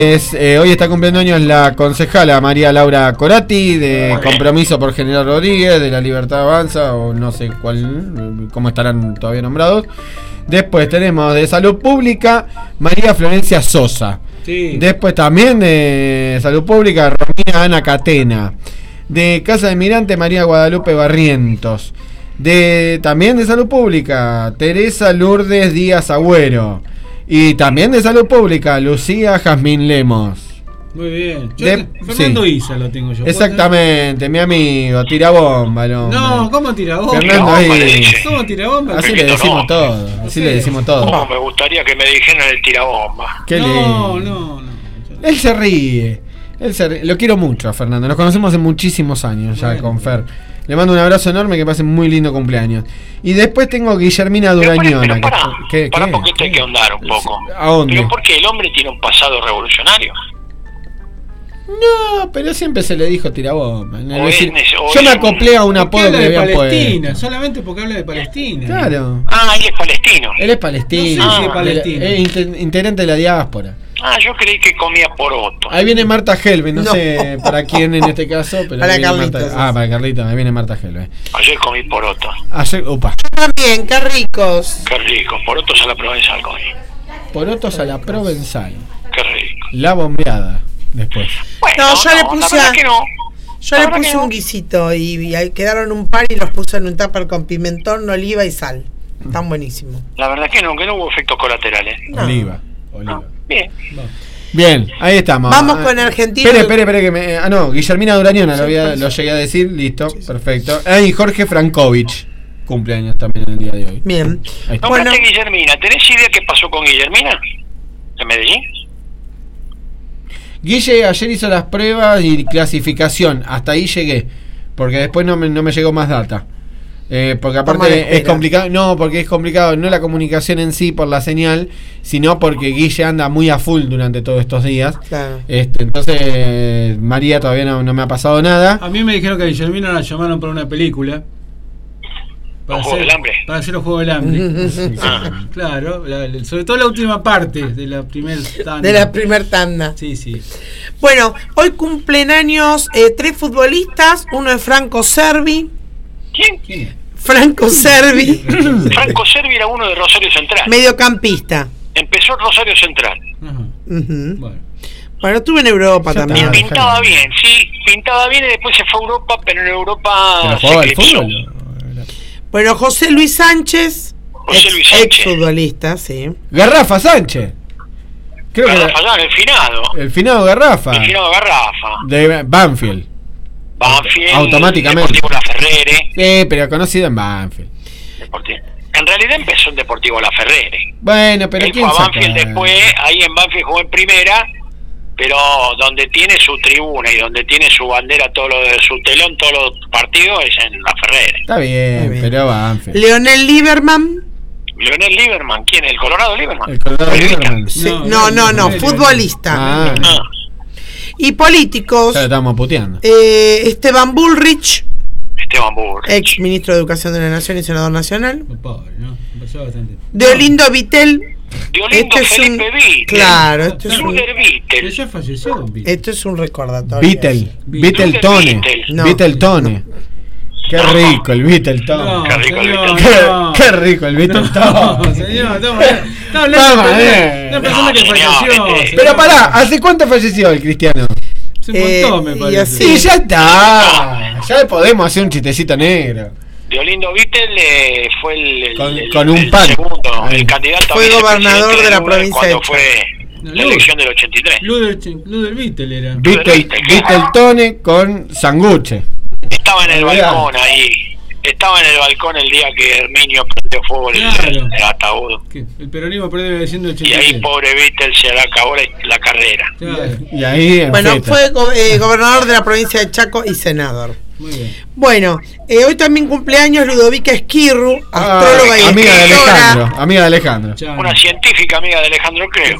Hoy está cumpliendo años la concejala María Laura Corati, de Compromiso por General Rodríguez, de La Libertad Avanza, o no sé cómo estarán todavía nombrados. Después tenemos de Salud Pública María Florencia Sosa. Sí. Después también de Salud Pública Romina Ana Catena. De Casa de Mirante María Guadalupe Barrientos. También de Salud Pública Teresa Lourdes Díaz Agüero. Y también de Salud Pública Lucía Jazmín Lemos. Muy bien. Fernando Isa lo tengo yo. Exactamente, mi amigo, tirabomba. No, ¿cómo tirabomba? Fernando Isa. ¿Cómo tirabomba? Así le decimos todo. Así le decimos todo. ¿Cómo me gustaría que me dijeran el tirabomba? No. Él se ríe. Lo quiero mucho a Fernando. Nos conocemos hace muchísimos años ya con Fer. Le mando un abrazo enorme, que pase muy lindo cumpleaños. Y después tengo Guillermina Durañona. Pero pará, porque esto hay que ahondar un poco. ¿A dónde? Pero porque el hombre tiene un pasado revolucionario. No, pero siempre se le dijo tirabomba. Yo me acoplé a un apodo que le habían puesto. Solamente porque habla de Palestina. Claro. Él es palestino. Él es palestino. No sé si es palestino. Es integrante de la diáspora. Yo creí que comía poroto. Ahí viene Marta Helve, no sé para quién en este caso, pero para Carlitos. Para Carlitos, ahí viene Marta Helve. Ayer comí poroto. Upa. También, qué ricos. Qué rico, porotos a la provenzal comí. Porotos a la provenzal. Qué rico. La bombeada, después. Bueno, yo le puse un guisito y quedaron un par y los puse en un tupper con pimentón, oliva y sal. Están buenísimos. La verdad que no hubo efectos colaterales. No. Oliva. Bien, ahí estamos. Vamos con Argentina. Espere que Guillermina Durañona, lo llegué a decir, listo, perfecto. Y Jorge Frankovich, cumpleaños también en el día de hoy. Bien. Nombraste Guillermina, ¿tenés idea qué pasó con Guillermina en Medellín? Guille ayer hizo las pruebas y clasificación, hasta ahí llegué, porque después no me llegó más data. Porque aparte es complicado, porque es complicado no la comunicación en sí por la señal, sino porque Guille anda muy a full durante todos estos días. Claro. Entonces María todavía no me ha pasado nada. A mí me dijeron que a Guillermina la llamaron para una película. Para hacer los Juegos del Hambre. Claro, sobre todo la última parte de la primer tanda. Sí. Bueno, hoy cumplen años 3 futbolistas. Uno es Franco Cervi. ¿Quién? Franco Cervi. Franco Cervi era uno de Rosario Central. Mediocampista. Empezó en Rosario Central. Bueno, estuve en Europa también. Pintaba bien y después se fue a Europa, pero en Europa jugaba al fútbol. Bueno, José Luis Sánchez, ex futbolista, sí. Garrafa Sánchez. Creo Garrafa, que el finado Garrafa. De Banfield. Automáticamente. Deportivo La Ferrere. Sí, pero conocido en Banfield. En realidad empezó en Deportivo La Ferrere. Bueno, pero él fue a Banfield después, ahí en Banfield jugó en primera, pero donde tiene su tribuna y donde tiene su bandera, su telón, todos los partidos es en La Ferrere. Está bien, pero Banfield. Leonel Lieberman, ¿quién? ¿El Colorado Lieberman? El Colorado Lieberman. Sí. No, futbolista. Y políticos. Ya le estamos puteando. Esteban Bullrich, ex ministro de Educación de la Nación y senador nacional. Deolindo Vittel. Felipe Vittel. Claro, Ella falleció. Esto es un recordatorio. Vittel Tone. Qué rico el Vitteltone. Qué rico el Vitteltone. No, señor, estamos hablando de una persona que falleció. Pero pará, ¿hace cuánto falleció el Cristiano? Se montó, me parece. Y ya está. Ya podemos hacer un chistecito negro. Deolindo Vittel fue el segundo, el candidato. Fue gobernador de la provincia de Chaco. La elección del 83. Luder Vittel era. Vitteltone con sanguche. Estaba en el balcón ahí. Estaba en el balcón el día que Herminio prendió fuego el ataúd. El peronismo perdió diciendo el 83. Y ahí pobre Vittel se le acabó la carrera. Claro. Y ahí fue gobernador de la provincia de Chaco y senador. Muy bien. Bueno, hoy también cumpleaños Ludovica Esquirru, astróloga y amiga de Alejandro. Una científica amiga de Alejandro, creo.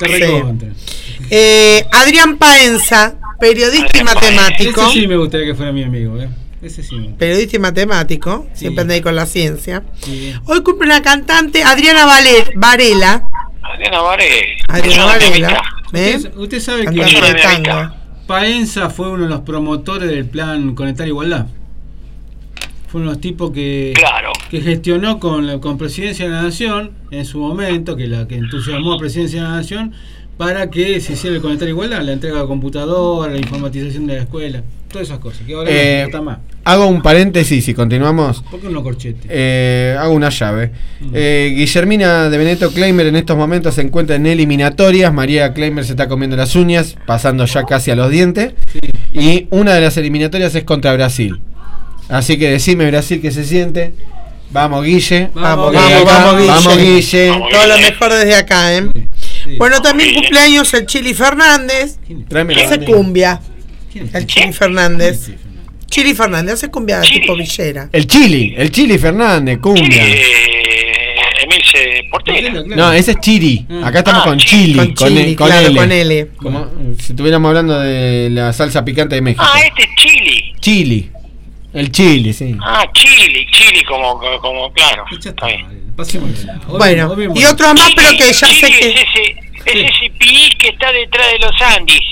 Sí. Adrián Paenza, periodista y matemático. Ese sí me gustaría que fuera mi amigo, Ese sí. Periodista y matemático, siempre anda ahí con la ciencia. Sí. Hoy cumple una cantante, Adriana Varela. Adriana Varela. Usted sabe que Paenza fue uno de los promotores del plan Conectar Igualdad. Fue uno de los tipos que gestionó con Presidencia de la Nación en su momento, que entusiasmó a Presidencia de la Nación para que se hiciera el Conectar Igualdad, la entrega de computadora, la informatización de la escuela, todas esas cosas, que ahora no está más. Hago un paréntesis y continuamos. ¿Por qué uno corchete? Hago una llave. Guillermina de Benedetto Kleimer en estos momentos se encuentra en eliminatorias. María Kleimer se está comiendo las uñas, pasando ya casi a los dientes. Sí. Y una de las eliminatorias es contra Brasil. Así que decime, Brasil, ¿qué se siente? Vamos, Guille. Vamos, Guille. Todo lo mejor desde acá, ¿eh? Sí. Bueno, también cumpleaños el Chili Fernández. Hace cumbia. El Chili Fernández. Chili Fernández hace cumbia tipo villera. El Chili Fernández, cumbia. Emilce Portela. No, ese es Chiri. Acá estamos con Chili. Con L. Como si estuviéramos hablando de la salsa picante de México. Este es Chili. Chili. El Chili, sí. Chili como claro. Está bien. Bueno, y otros más, pero que ya sé que... Es ese piís que está detrás de los Andes.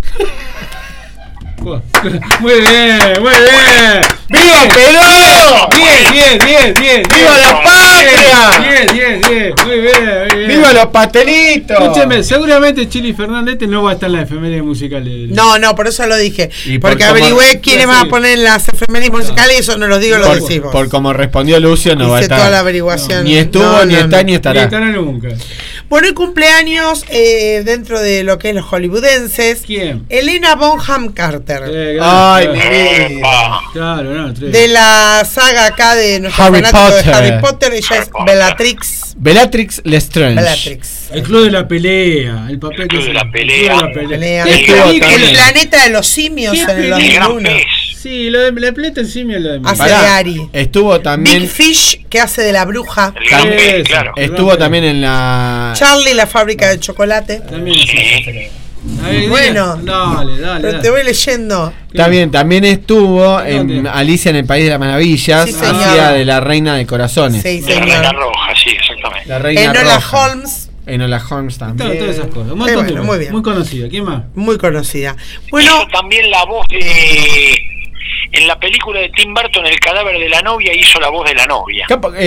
Muy bien. ¡Viva Perú! Bien. ¡Viva la patria! Bien. Muy bien. ¡Viva los pastelitos! Escúcheme, seguramente Chili Fernández no va a estar en las efemérides musicales. No, por eso lo dije. Porque averigüé quiénes van a poner en las efemérides musicales y eso no lo digo, lo decimos. Por como respondió Lucio, no va a estar. Hice toda la averiguación. Ni estuvo, ni está, ni estará. Ni estará nunca. Bueno, el cumpleaños dentro de lo que es los hollywoodenses. ¿Quién? Elena Bonham Carter. Ay, mi vida. Claro, de la saga acá de nuestro fanático de Harry Potter, ella es Bellatrix Lestrange. El club de la pelea, el papel de la pelea. El planeta de los simios en el 2001. Sí, lo de la planeta del simio es lo de hace de Ari. Estuvo también Big Fish, que hace de la bruja. Claro. Estuvo también en la Charlie, la fábrica de chocolate. También bueno, dale. Pero te voy leyendo. Está bien, también estuvo en Alicia en el País de las Maravillas, hacía de la Reina de Corazones. Sí, la Reina Roja, sí, exactamente. La Reina Enola Roja. Holmes. Enola Holmes también. Todas esas cosas. Muy bien. Muy conocida. ¿Quién más? Muy conocida. Bueno, hizo también la voz de... En la película de Tim Burton, El cadáver de la novia, hizo la voz de la novia.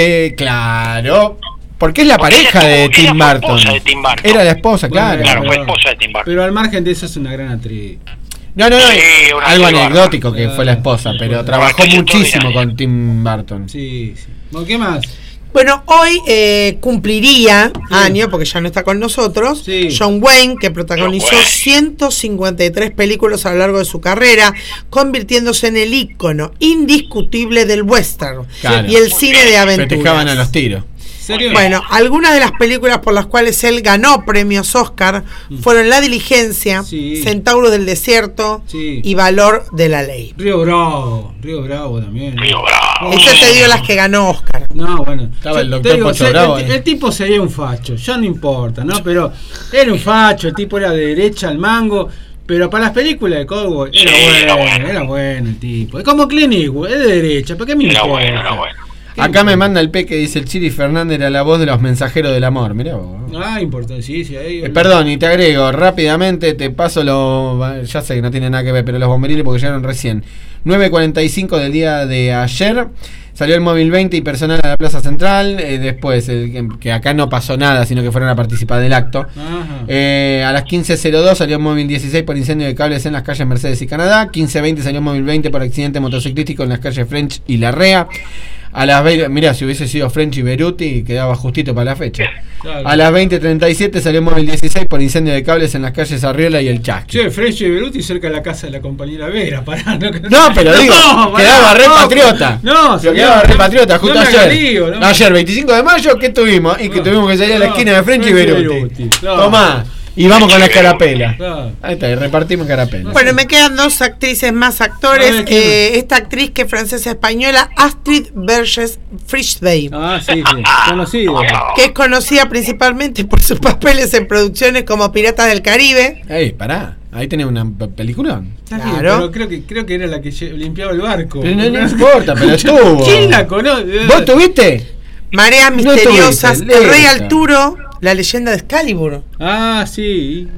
Claro. Porque es la pareja de Tim Burton. Era la esposa, claro. Claro, fue esposa de Tim Burton. Pero al margen de eso es una gran actriz. No, algo anecdótico que fue la esposa, pero trabajó muchísimo con Tim Burton. Sí. Bueno, ¿qué más? Bueno, hoy cumpliría año, porque ya no está con nosotros, John Wayne, que protagonizó 153 películas a lo largo de su carrera, convirtiéndose en el ícono indiscutible del western y el cine de aventuras. Festejaban a los tiros. ¿Serio? Bueno, algunas de las películas por las cuales él ganó premios Oscar fueron La Diligencia, Centauro del Desierto y Valor de la Ley. Río Bravo también. Estas te digo las que ganó Oscar. No, bueno. Estaba el doctor Pocho Bravo. El tipo sería un facho, ya no importa, ¿no? Pero era un facho, el tipo era de derecha al mango. Pero para las películas de Cowboy era bueno el tipo. Es como Clint Eastwood, es de derecha, ¿para qué me importa? Era bueno. Acá me manda el Peque, dice el Chili Fernández era la voz de los mensajeros del amor. Mirá vos. Importante, sí. Ahí, perdón, y te agrego rápidamente, te paso ya sé que no tiene nada que ver, pero los bomberiles porque llegaron recién. 9:45 del día de ayer. Salió el móvil 20 y personal a la Plaza Central. Después, que acá no pasó nada, sino que fueron a participar del acto. A las 15:02 salió el móvil 16 por incendio de cables en las calles Mercedes y Canadá. 15:20 salió el móvil 20 por accidente motociclístico en las calles French y Larrea. A las 20, mirá, si hubiese sido French y Beruti, quedaba justito para la fecha. Claro. A las 20:37 salió el móvil 16 por incendio de cables en las calles Arriola y El Chasqui. Che, French y Beruti cerca de la casa de la compañera Vera, pará. No, pero digo, quedaba re patriota. Quedaba re patriota, justo ayer. Ayer, 25 de mayo, ¿qué tuvimos? Y que tuvimos que salir a la esquina de French y Beruti. Tomá. Y vamos con la carapela. Ahí está, y repartimos carapela. Bueno, me quedan dos actrices más actores. Esta actriz que es francesa española, Astrid Verges Frischday. Sí, conocida. Que es conocida principalmente por sus papeles en producciones como Piratas del Caribe. Pará. Ahí tenés una película. Claro. Pero creo que era la que limpiaba el barco. Pero no importa, pero estuvo. ¿Quién la conoce? ¿Vos tuviste? Mareas misteriosas, El Rey Arturo, La leyenda de Excalibur. Sí.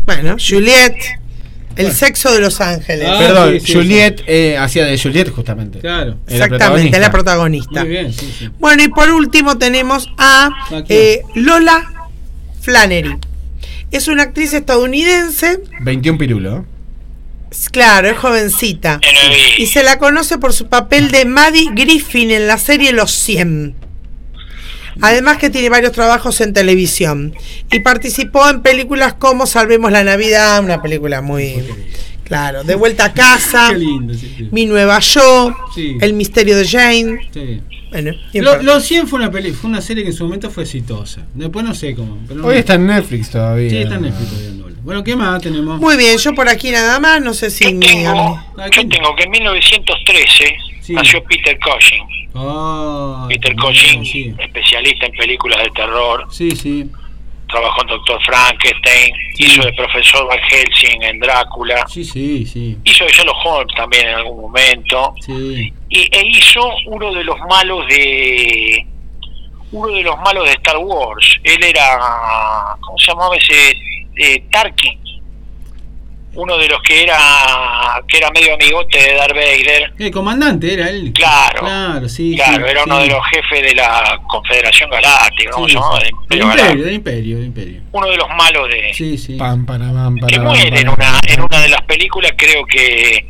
Bueno, Juliette. El sexo de Los Ángeles. Perdón, sí, Juliette hacía de Juliette justamente. Claro. Exactamente, la protagonista. Muy bien, sí. Bueno, y por último tenemos a Lola Flannery. Es una actriz estadounidense. 21 pirulo. Claro, es jovencita. Y se la conoce por su papel de Maddie Griffin en la serie Los 100. Además que tiene varios trabajos en televisión y participó en películas como Salvemos la Navidad, una película muy claro, De Vuelta a Casa, qué lindo, sí. Mi Nueva Yo, El Misterio de Jane. Sí. Bueno, Los 100 fue una serie que en su momento fue exitosa. Después no sé cómo. Pero hoy está en Netflix todavía. Sí, está en Netflix todavía. Bueno, ¿qué más tenemos? Muy bien, yo por aquí nada más, no sé si yo tengo que en 1913 nació Peter Cushing. Peter Cushing, especialista en películas de terror. Sí. Trabajó en Doctor Frankenstein, hizo de profesor Van Helsing en Drácula. Sí. Hizo de Sherlock Holmes también en algún momento. Sí. E hizo uno de los malos de Star Wars. Él era, ¿cómo se llamaba ese? Tarkin. Uno de los que era medio amigote de Darth Vader. El comandante era él. Claro, era uno de los jefes de la Confederación Galáctica, ¿cómo se llamaba? Del Imperio. Uno de los malos de... Sí. Que muere en una de las películas, creo que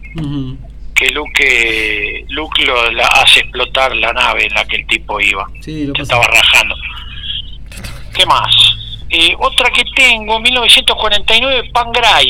Luke la hace explotar la nave en la que el tipo iba. Sí, lo estaba rajando. ¿Qué más? Otra que tengo, 1949, Pam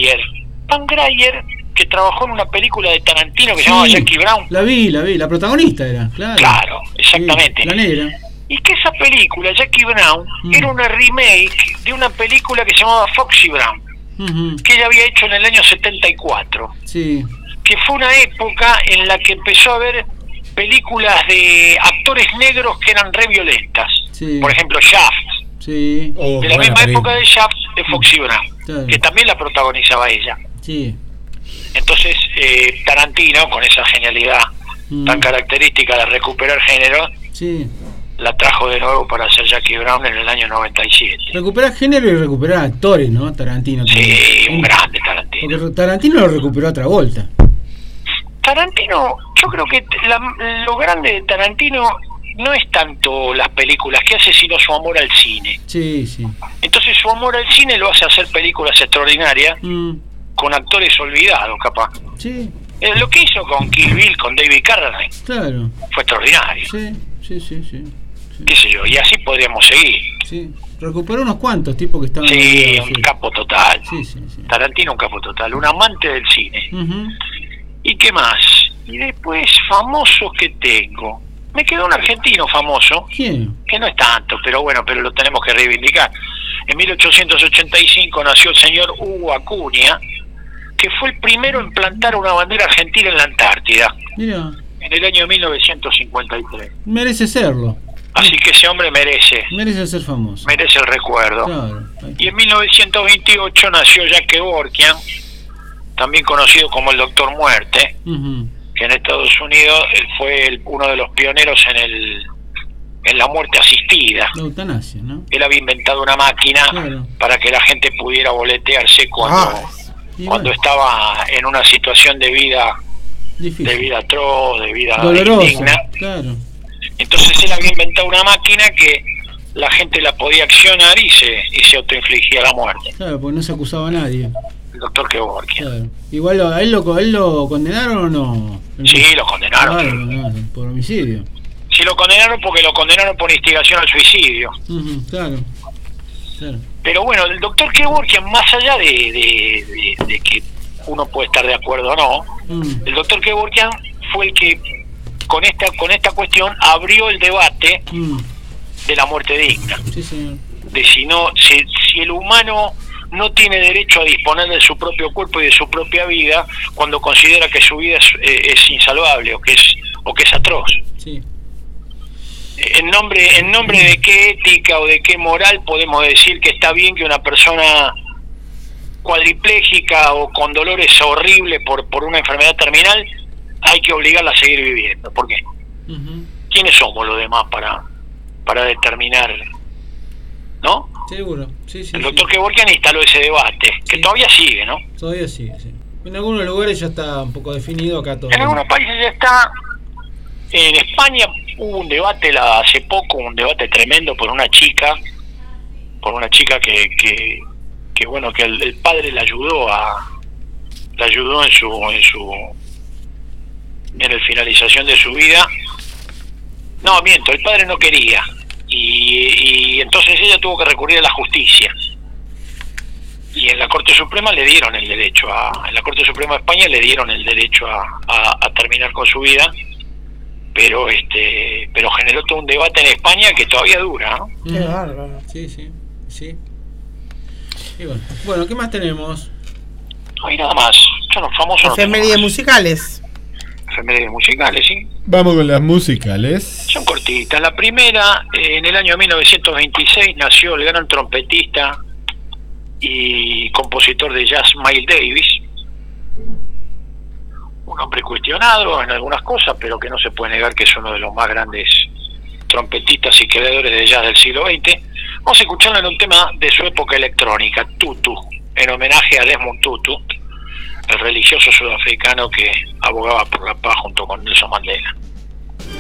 Grier, que trabajó en una película de Tarantino que se llamaba Jackie Brown. La vi, la protagonista era, claro, exactamente. Sí, la negra. Y que esa película, Jackie Brown, era una remake de una película que se llamaba Foxy Brown, que ella había hecho en el año 74. Sí. Que fue una época en la que empezó a haber películas de actores negros que eran re violentas. Sí. Por ejemplo, Shaft. Sí. De la misma época de Shaft, de Foxy Brown, que también la protagonizaba ella. Sí. Entonces Tarantino, con esa genialidad tan característica de recuperar género, la trajo de nuevo para hacer Jackie Brown en el año 97. Recuperar género y recuperar actores, ¿no? Tarantino. Sí, un grande Tarantino. Porque Tarantino lo recuperó a Travolta. Tarantino, yo creo que lo grande de Tarantino no es tanto las películas que hace, sino su amor al cine. Sí. Entonces su amor al cine lo hace hacer películas extraordinarias con actores olvidados, capaz. Sí. Lo que hizo con Kill Bill, con David Carradine, claro, fue extraordinario. Sí. Qué sé yo, y así podríamos seguir. Sí, recuperó unos cuantos tipos que estaban... Sí, un capo total. Sí. Tarantino, un capo total, un amante del cine. ¿Y qué más? Y después, famosos que tengo. Me quedó un argentino famoso. ¿Quién? Que no es tanto, pero lo tenemos que reivindicar. En 1885 nació el señor Hugo Acuña, que fue el primero en plantar una bandera argentina en la Antártida. Mira. En el año 1953. Merece serlo. Así que ese hombre merece ser famoso. Merece el recuerdo. Claro. Y en 1928 nació Jack Kevorkian, también conocido como el Doctor Muerte, que en Estados Unidos él fue uno de los pioneros en la muerte asistida. La eutanasia, ¿no? Él había inventado una máquina para que la gente pudiera boletearse cuando estaba en una situación de vida difícil, de vida atroz, de vida dolorosa, indigna. Claro. Entonces él había inventado una máquina que la gente la podía accionar y se autoinfligía la muerte. Claro, porque no se acusaba a nadie. El doctor Kevorkian. Claro. Igual a él lo condenaron o no. Sí, lo condenaron. Claro, por homicidio. Sí, lo condenaron porque lo condenaron por instigación al suicidio. Claro. Pero bueno, el doctor Kevorkian, más allá de que uno puede estar de acuerdo o no, el doctor Kevorkian fue el que con esta cuestión abrió el debate de la muerte digna. Sí, señor. De si el humano no tiene derecho a disponer de su propio cuerpo y de su propia vida cuando considera que su vida es insalvable o que es atroz. Sí. ¿En nombre de qué ética o de qué moral podemos decir que está bien que una persona cuadripléjica o con dolores horribles por una enfermedad terminal hay que obligarla a seguir viviendo? ¿Por qué? ¿Quiénes somos los demás para determinar, no? Seguro, sí. El doctor Kevorkian instaló ese debate, que todavía sigue, ¿no? Todavía sigue, sí. En algunos lugares ya está un poco definido, acá todo. En algunos países ya está. En España hubo un debate hace poco, un debate tremendo por una chica que bueno, que el padre la ayudó en la finalización de su vida. No, miento, el padre no quería y entonces ella tuvo que recurrir a la justicia y en la Corte Suprema le dieron el derecho en la Corte Suprema de España le dieron el derecho a terminar con su vida, pero generó todo un debate en España que todavía dura, ¿no? Qué bárbaro. Sí. Y bueno, ¿qué más tenemos? No hay nada más. Son los famosos. Efemérides musicales. Efemérides musicales, sí. Vamos con las musicales. Son cortitas. La primera, en el año 1926 nació el gran trompetista y compositor de jazz Miles Davis. Un hombre cuestionado en algunas cosas, pero que no se puede negar que es uno de los más grandes trompetistas y creadores de jazz del siglo XX. Vamos a escucharlo en un tema de su época electrónica, Tutu, en homenaje a Desmond Tutu, el religioso sudafricano que abogaba por la paz junto con Nelson Mandela.